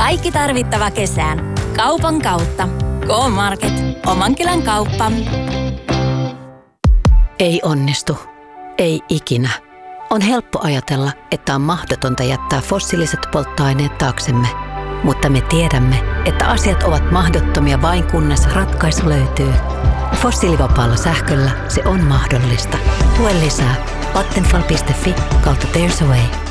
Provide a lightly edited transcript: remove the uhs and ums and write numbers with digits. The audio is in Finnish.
Kaikki tarvittava kesään. Kaupan kautta. K-Market. Oman kylän kauppa. Ei onnistu. Ei ikinä. On helppo ajatella, että on mahdotonta jättää fossiiliset polttoaineet taaksemme. Mutta me tiedämme, että asiat ovat mahdottomia vain kunnes ratkaisu löytyy. Fossiilivapaalla sähköllä se on mahdollista. Lue lisää Vattenfall.fi/There's a way.